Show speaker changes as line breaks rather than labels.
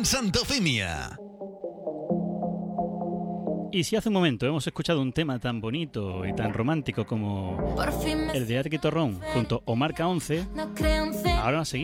Santofimia.
Y si hace un momento hemos escuchado un tema tan bonito y tan romántico como el de Arqui Torrón junto a Omar K11, ahora seguimos